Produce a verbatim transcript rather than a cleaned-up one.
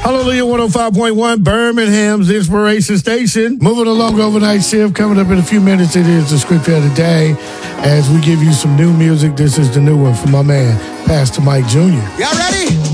Hallelujah one oh five point one, Birmingham's Inspiration Station. Moving along overnight shift. Coming up in a few minutes, it is the script of the day. As we give you some new music, this is the new one from my man, Pastor Mike Junior Y'all ready?